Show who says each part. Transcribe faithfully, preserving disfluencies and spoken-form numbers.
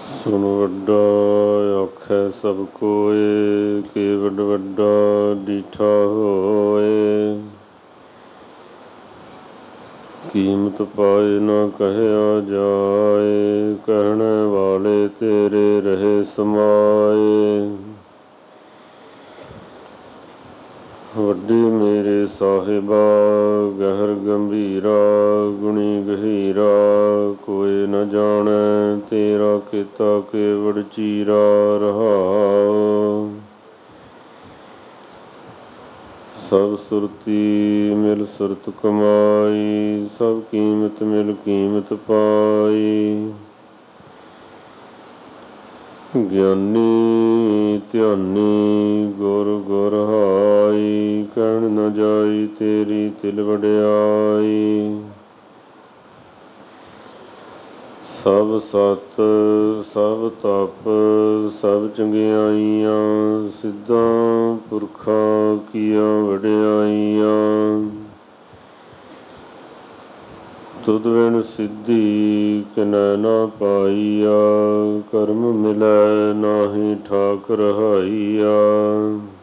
Speaker 1: ਸੁਣ ਵੱਡਾ ਆਖੈ ਸਭ ਕੋਇ, ਕਿ ਵੱਡ ਵੱਡਾ ਡੀਠਾ ਹੋਏ। ਕੀਮਤ ਪਾਏ ਨਾ ਕਹਿਆ ਜਾਏ, ਕਹਿਣ ਵਾਲੇ ਤੇਰੇ ਰਹੇ ਸਮਾਏ। ਵੱਡੇ ਮੇਰੇ ਸਾਹਿਬਾ ਗਹਿਰ ਗੰਭੀਰਾ, ਗੁਣੀ ਗਹੀਰਾ ਕੋਇ ਨ ਜਾਣੈ, ਤੇਰਾ ਕੀਤਾ ਕੇਵੜ ਚੀਰਾ ਰਹਾਉ। ਸਭ ਸੁਰਤੀ ਮਿਲ ਸੁਰਤ ਕਮਾਈ, ਸਭ ਕੀਮਤ ਮਿਲ ਕੀਮਤ ਪਾਈ। ਗਿਆਨੀ ਧਿਆਨੀ ਗੁਰ ਗੁਰ ਹਾਈ, ਕਹਿਣ ਨ ਜਾਈ ਤੇਰੀ ਤਿਲ ਵਡਿਆਈ। ਸਭ ਸਤ ਸਭ ਤਪ ਸਭ ਚੰਗਿਆਈਆਂ, ਸਿੱਧਾਂ ਪੁਰਖਾਂ ਕੀਆਂ ਵਡਿਆਈਆਂ। ਤੁਧ ਬਿਨ ਸਿੱਧੀ ਕਿਨੈ ਨਾ ਪਾਈਆ, ਕਰਮ ਮਿਲੈ ਨਾਹੀ ਠਾਕ ਰਹਾਈਆ।